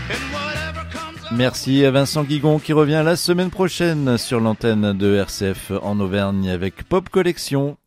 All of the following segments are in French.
Merci à Vincent Guigon qui revient la semaine prochaine sur l'antenne de RCF en Auvergne avec Pop Collection.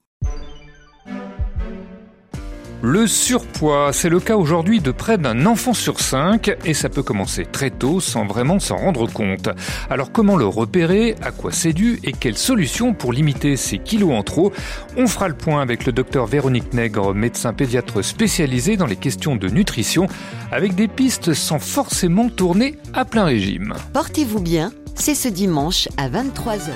Le surpoids, c'est le cas aujourd'hui de près d'un enfant sur 5 et ça peut commencer très tôt sans vraiment s'en rendre compte. Alors comment le repérer, à quoi c'est dû et quelles solutions pour limiter ces kilos en trop? On fera le point avec le docteur Véronique Nègre, médecin pédiatre spécialisé dans les questions de nutrition, avec des pistes sans forcément tourner à plein régime. Portez-vous bien, c'est ce dimanche à 23h.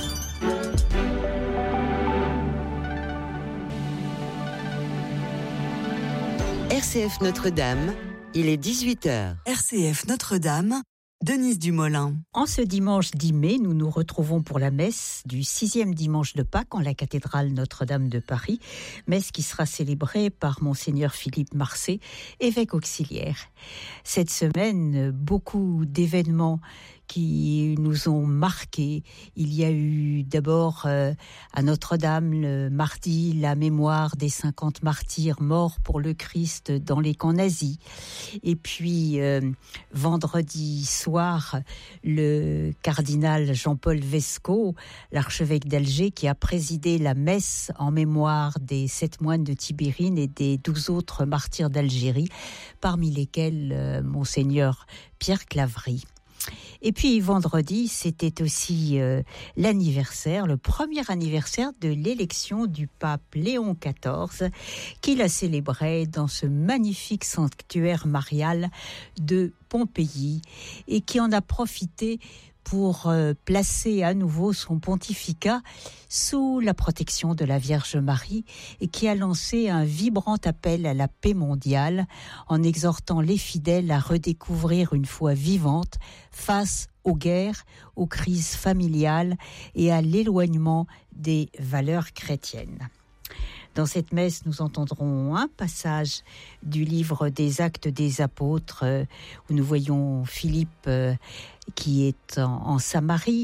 RCF Notre-Dame, il est 18h. RCF Notre-Dame, Denise Dumoulin. En ce dimanche 10 mai, nous nous retrouvons pour la messe du 6e dimanche de Pâques en la cathédrale Notre-Dame de Paris, messe qui sera célébrée par Monseigneur Philippe Marcet, évêque auxiliaire. Cette semaine, beaucoup d'événements qui nous ont marqués. Il y a eu d'abord à Notre-Dame le mardi la mémoire des 50 martyrs morts pour le Christ dans les camps nazis. Et puis vendredi soir, le cardinal Jean-Paul Vesco, l'archevêque d'Alger, qui a présidé la messe en mémoire des 7 moines de Tibérine et des 12 autres martyrs d'Algérie, parmi lesquels Monseigneur Pierre Claverie. Et puis vendredi, c'était aussi l'anniversaire, le premier anniversaire de l'élection du pape Léon XIV, qu'il a célébré dans ce magnifique sanctuaire marial de Pompéi et qui en a profité pour placer à nouveau son pontificat sous la protection de la Vierge Marie et qui a lancé un vibrant appel à la paix mondiale en exhortant les fidèles à redécouvrir une foi vivante face aux guerres, aux crises familiales et à l'éloignement des valeurs chrétiennes. Dans cette messe, nous entendrons un passage du livre des Actes des Apôtres où nous voyons Philippe qui est en Samarie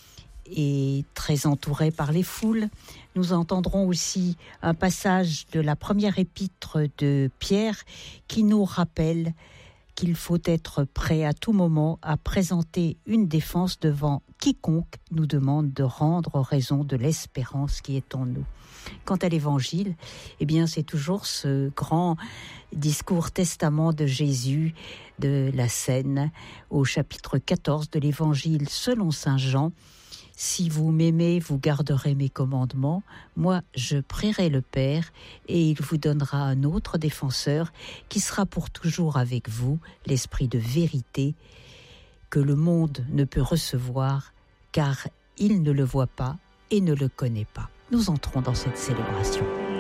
et très entouré par les foules. Nous entendrons aussi un passage de la première épître de Pierre qui nous rappelle qu'il faut être prêt à tout moment à présenter une défense devant quiconque nous demande de rendre raison de l'espérance qui est en nous. Quant à l'Évangile, eh bien, c'est toujours ce grand discours testament de Jésus de la Seine au chapitre 14 de l'Évangile selon saint Jean. Si vous m'aimez, vous garderez mes commandements. Moi, je prierai le Père et il vous donnera un autre défenseur qui sera pour toujours avec vous, l'Esprit de vérité que le monde ne peut recevoir car il ne le voit pas et ne le connaît pas. Nous entrons dans cette célébration.